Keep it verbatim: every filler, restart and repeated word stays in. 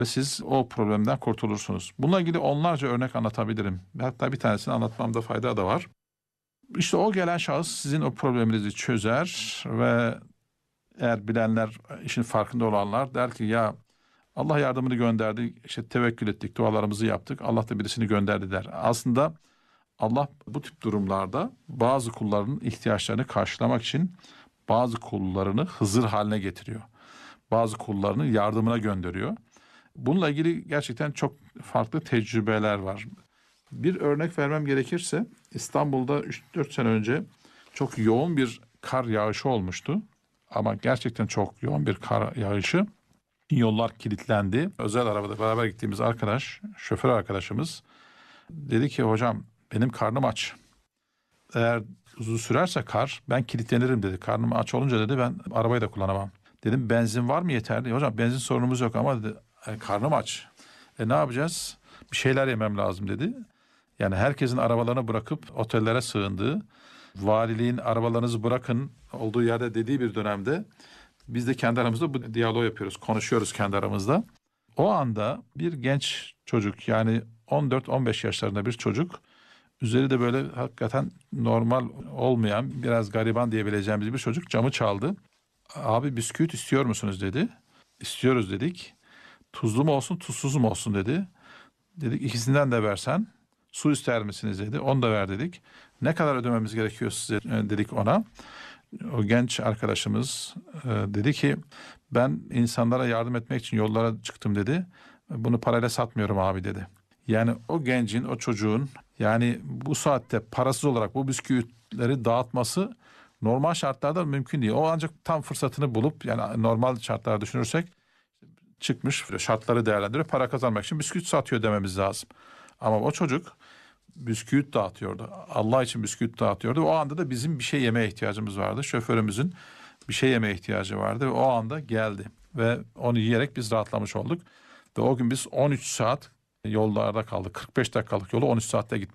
ve siz o problemden kurtulursunuz. Bununla ilgili onlarca örnek anlatabilirim. Hatta bir tanesini anlatmamda fayda da var. İşte o gelen şahıs sizin o probleminizi çözer ve eğer bilenler, işin farkında olanlar der ki ya Allah yardımını gönderdi, işte tevekkül ettik, dualarımızı yaptık, Allah da birisini gönderdi der. Aslında Allah bu tip durumlarda bazı kullarının ihtiyaçlarını karşılamak için bazı kullarını Hızır haline getiriyor. Bazı kullarını yardımına gönderiyor. Bununla ilgili gerçekten çok farklı tecrübeler var. Bir örnek vermem gerekirse İstanbul'da üç dört sene önce çok yoğun bir kar yağışı olmuştu. Ama gerçekten çok yoğun bir kar yağışı. Yollar kilitlendi. Özel arabada beraber gittiğimiz arkadaş, şoför arkadaşımız dedi ki hocam benim karnım aç. Eğer uzun sürerse kar ben kilitlenirim dedi. Karnım aç olunca dedi ben arabayı da kullanamam. Dedim benzin var mı yeterli? Hocam benzin sorunumuz yok ama dedi e, karnım aç. E ne yapacağız? Bir şeyler yemem lazım dedi. Yani herkesin arabalarını bırakıp otellere sığındığı, valiliğin arabalarınızı bırakın olduğu yerde dediği bir dönemde biz de kendi aramızda bu diyaloğu yapıyoruz, konuşuyoruz kendi aramızda. O anda bir genç çocuk yani on dört on beş yaşlarında bir çocuk, üzeri de böyle hakikaten normal olmayan biraz gariban diyebileceğimiz bir çocuk camı çaldı. Abi bisküvit istiyor musunuz dedi. İstiyoruz dedik. Tuzlu mu olsun tuzsuz mu olsun dedi. Dedik ikisinden de versen. Su ister misiniz dedi. Onu da ver dedik. Ne kadar ödememiz gerekiyor size dedik ona. O genç arkadaşımız e, dedi ki ben insanlara yardım etmek için yollara çıktım dedi. Bunu parayla satmıyorum abi dedi. Yani o gencin, o çocuğun yani bu saatte parasız olarak bu bisküvileri dağıtması normal şartlarda mümkün değil. O ancak tam fırsatını bulup yani normal şartlarda düşünürsek çıkmış şartları değerlendiriyor. Para kazanmak için bisküvit satıyor dememiz lazım. Ama o çocuk bisküvit dağıtıyordu. Allah için bisküvit dağıtıyordu. O anda da bizim bir şey yemeye ihtiyacımız vardı. Şoförümüzün bir şey yemeye ihtiyacı vardı ve o anda geldi. Ve onu yiyerek biz rahatlamış olduk. Ve o gün biz on üç saat yollarda kaldık. kırk beş dakikalık yolu on üç saatte gittik.